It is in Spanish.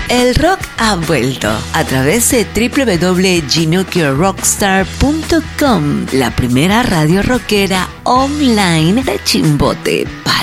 El rock ha vuelto a través de www.ginokirrockstar.com, la primera radio rockera online de Chimbote.